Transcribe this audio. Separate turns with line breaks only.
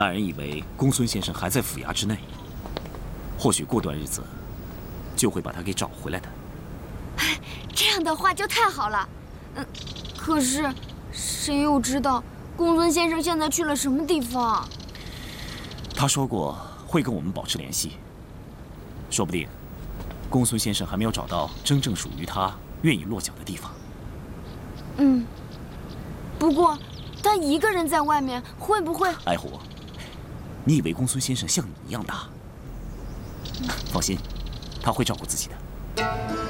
大人以为公孙先生还在府衙之内，或许过段日子就会把他给找回来的。
这样的话就太好了。可是谁又知道公孙先生现在去了什么地方？
他说过会跟我们保持联系，说不定公孙先生还没有找到真正属于他、愿意落脚的地方。
不过他一个人在外面会不会？
爱虎，你以为公孙先生像你一样大？放心，他会照顾自己的。